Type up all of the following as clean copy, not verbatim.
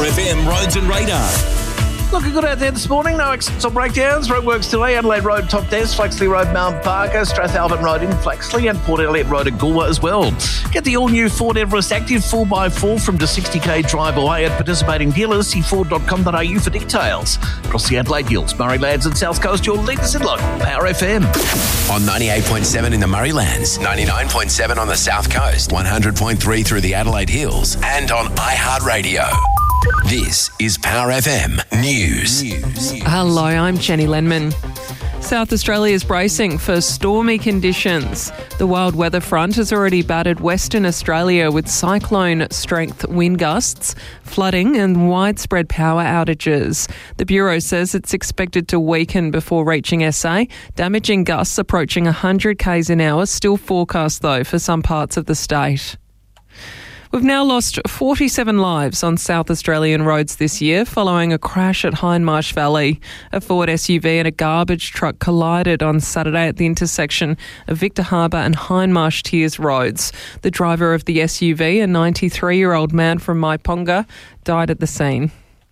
FM Roads and Radar. Looking good out there this morning. No accidents or breakdowns. Roadworks today. Adelaide Road, Top Des, Flaxley Road, Mount Parker, Strathalbyn Road in Flaxley, and Port Elliot Road at Goolwa as well. Get the all-new Ford Everest Active 4x4 from to 60k drive away at participating dealers. See Ford.com.au for details. Across the Adelaide Hills, Murraylands and South Coast, your leaders in local Power FM. On 98.7 in the Murraylands, 99.7 on the South Coast, 100.3 through the Adelaide Hills, and on iHeartRadio. This is Power FM News. Hello, I'm Jenny Lenman. South Australia is bracing for stormy conditions. The wild weather front has already battered Western Australia with cyclone-strength wind gusts, flooding and widespread power outages. The Bureau says it's expected to weaken before reaching SA. Damaging gusts approaching 100 k's an hour still forecast, though, for some parts of the state. We've now lost 47 lives on South Australian roads this year following a crash at Hindmarsh Valley. A Ford SUV and a garbage truck collided on Saturday at the intersection of Victor Harbour and Hindmarsh Tiers roads. The driver of the SUV, a 93-year-old man from Maiponga, died at the scene.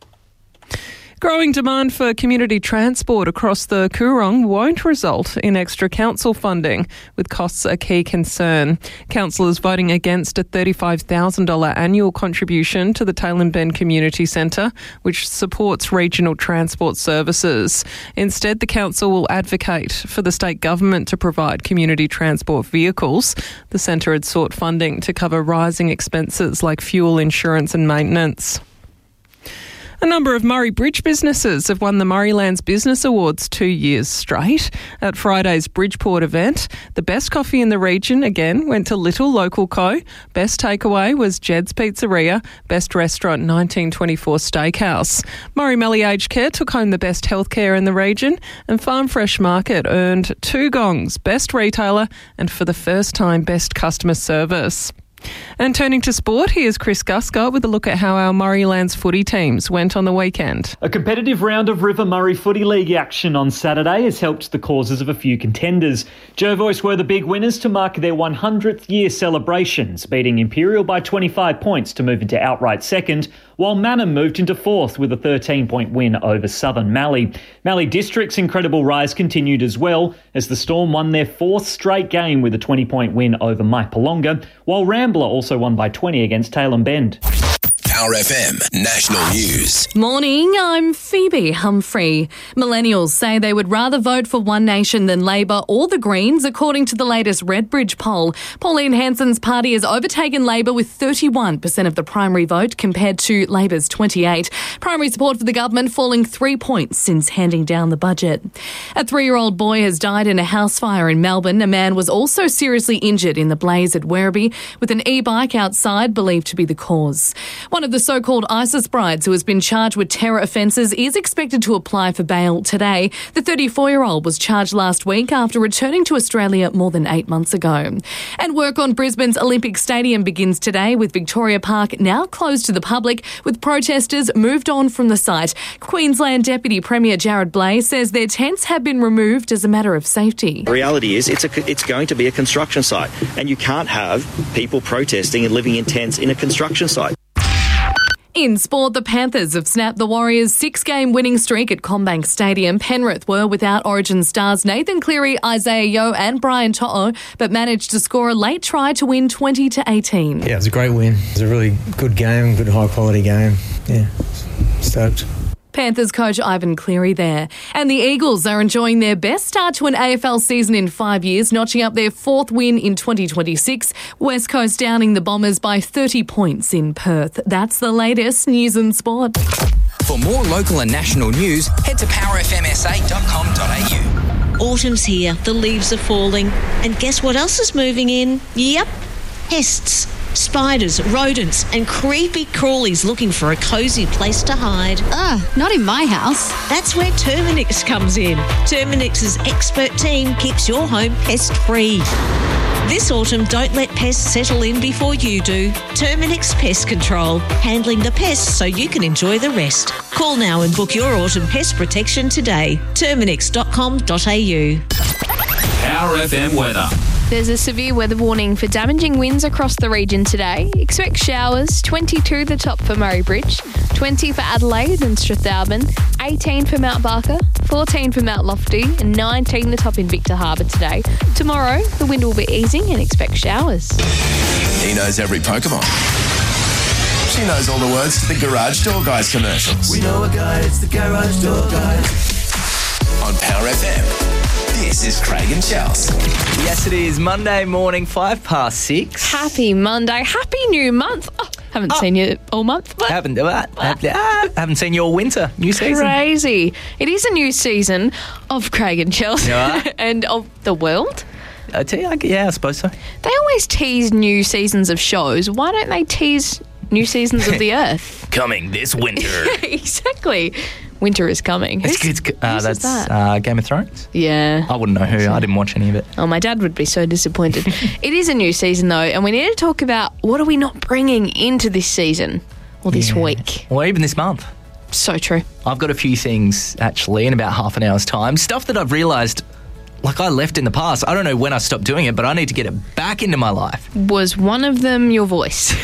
Growing demand for community transport across the Coorong won't result in extra council funding, with costs a key concern. Councillors voting against a $35,000 annual contribution to the Tailem Bend Community Centre, which supports regional transport services. Instead, the council will advocate for the state government to provide community transport vehicles. The centre had sought funding to cover rising expenses like fuel, insurance and maintenance. A number of Murray Bridge businesses have won the Murraylands Business Awards 2 years straight. At Friday's Bridgeport event, the best coffee in the region, again, went to Little Local Co. Best takeaway was Jed's Pizzeria. Best restaurant, 1924 Steakhouse. Murray Melly Aged Care took home the best healthcare in the region, and Farm Fresh Market earned 2 gongs, Best Retailer, and for the first time, Best Customer Service. And turning to sport, here's Chris Guscott with a look at how our Murraylands footy teams went on the weekend. A competitive round of River Murray Footy League action on Saturday has helped the causes of a few contenders. Jervois were the big winners to mark their 100th year celebrations, beating Imperial by 25 points to move into outright second, while Mannum moved into fourth with a 13-point win over Southern Mallee. Mallee District's incredible rise continued as well, as the Storm won their 4th straight game with a 20-point win over Maipolonga, while Rambler also won by 20 against Tailem Bend. Power FM National News. Morning, I'm Phoebe Humphrey. Millennials say they would rather vote for One Nation than Labor or the Greens, according to the latest Redbridge poll. Pauline Hanson's party has overtaken Labor with 31% of the primary vote compared to Labor's 28%. Primary support for the government falling 3 points since handing down the budget. A 3-year-old boy has died in a house fire in Melbourne. A man was also seriously injured in the blaze at Werribee, with an e-bike outside believed to be the cause. One of the so-called ISIS brides who has been charged with terror offences is expected to apply for bail today. The 34-year-old was charged last week after returning to Australia more than 8 months ago. And work on Brisbane's Olympic Stadium begins today, with Victoria Park now closed to the public, with protesters moved on from the site. Queensland Deputy Premier Jared Blay says their tents have been removed as a matter of safety. The reality is it's going to be a construction site, and you can't have people protesting and living in tents in a construction site. In sport, the Panthers have snapped the Warriors' 6-game winning streak at CommBank Stadium. Penrith were without Origin stars Nathan Cleary, Isaiah Yeo and Brian To'o, but managed to score a late try to win 20-18. Yeah, it was a great win. It was a really good game, good high-quality game. Yeah, stoked. Panthers coach Ivan Cleary there. And the Eagles are enjoying their best start to an AFL season in 5 years, notching up their 4th win in 2026. West Coast downing the Bombers by 30 points in Perth. That's the latest news and sport. For more local and national news, head to powerfmsa.com.au. Autumn's here, the leaves are falling, and guess what else is moving in? Yep, pests. Spiders, rodents and creepy crawlies looking for a cosy place to hide. Not in my house. That's where Terminix comes in. Terminix's expert team keeps your home pest-free. This autumn, don't let pests settle in before you do. Terminix Pest Control, handling the pests so you can enjoy the rest. Call now and book your autumn pest protection today. Terminix.com.au. Power FM weather. There's a severe weather warning for damaging winds across the region today. Expect showers, 22 the top for Murray Bridge, 20 for Adelaide and Strathalbyn, 18 for Mount Barker, 14 for Mount Lofty and 19 the top in Victor Harbour today. Tomorrow, the wind will be easing and expect showers. He knows every Pokemon. She knows all the words to the Garage Door Guys commercials. We know a guy, it's the Garage Door Guys. On Power FM. This is Craig and Chels. Yes, it is Monday morning, 6:05. Happy Monday. Happy new month. Oh, haven't seen you all month. But haven't seen you all winter. New season. Crazy. It is a new season of Craig and Chels and of the world. I suppose so. They always tease new seasons of shows. Why don't they tease new seasons of the Earth? Coming this winter. Exactly. Winter is coming. That's Game of Thrones? Yeah. I wouldn't know who. I didn't watch any of it. Oh, my dad would be so disappointed. It is a new season, though, and we need to talk about what are we not bringing into this season or this week. Or even this month. So true. I've got a few things, actually, in about half an hour's time. Stuff that I've realised, I left in the past. I don't know when I stopped doing it, but I need to get it back into my life. Was one of them your voice?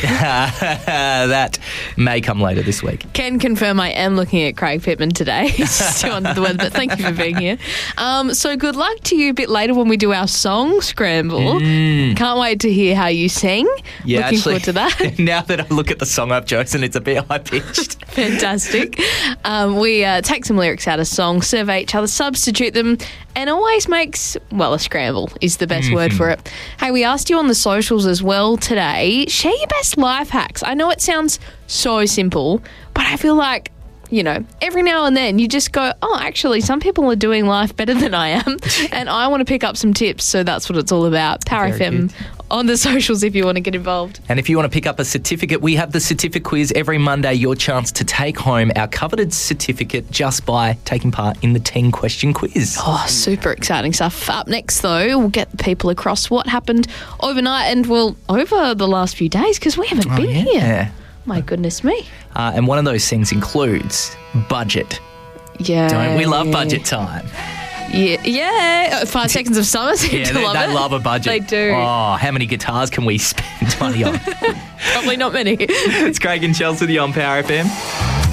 That may come later this week. Can confirm I am looking at Craig Pittman today. He's still under the weather, but thank you for being here. So good luck to you a bit later when we do our song scramble. Can't wait to hear how you sing. Yeah, Looking forward to that. Now that I look at the song I've chosen, it's a bit high-pitched. Fantastic. We take some lyrics out of songs, survey each other, substitute them, and always makes, a scramble is the best word for it. Hey, we asked you on the socials as well today, share your best life hacks. I know it sounds so simple, but I feel like, every now and then you just go, actually, some people are doing life better than I am, and I want to pick up some tips, so that's what it's all about. Power FM on the socials if you want to get involved. And if you want to pick up a certificate, we have the certificate quiz every Monday, your chance to take home our coveted certificate just by taking part in the 10-question quiz. Oh, super exciting stuff. Up next, though, we'll get people across what happened overnight and, over the last few days, because we haven't been here. My goodness me. And one of those things includes budget. Yeah. Don't we love budget time? Yeah. 5 seconds of summer seem to love it. They love a budget. They do. Oh, how many guitars can we spend money on? Probably not many. It's Craig and Chelsea on Power FM.